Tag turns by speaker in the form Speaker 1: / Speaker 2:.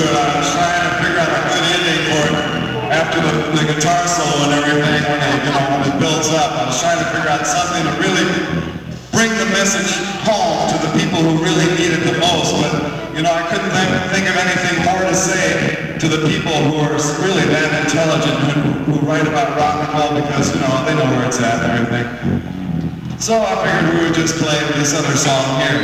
Speaker 1: it. I was trying to figure out a good ending for it after the guitar solo and everything when it builds up. I was trying to figure out something to really bring the message home to the people who really need it the most. But I couldn't think of anything more to say to the people who are really that intelligent who write about rock and roll because they know where it's at and everything. So I figured we would just play this other song here.